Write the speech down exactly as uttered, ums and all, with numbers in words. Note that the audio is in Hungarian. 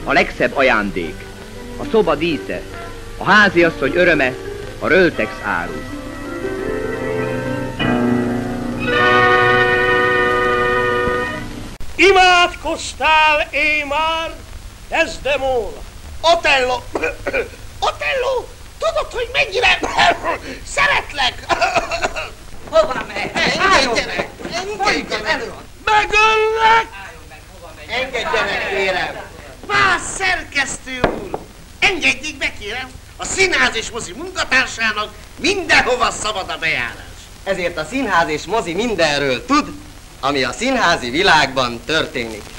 a legszebb ajándék, a szoba dísze, a háziasszony öröme, a Röltex áru. Imádkoztál én már, Desdemona? Otello! Otello! Tudod, hogy mennyire szeretlek? Hova megy? Engedjenek! Engedjenek! Megöllek! Engedjenek, kérem! Vász szerkesztő úr! Engedjék be, kérem! A színház és mozi munkatársának mindenhova szabad a bejárás. Ezért a színház és mozi mindenről tud, ami a színházi világban történik.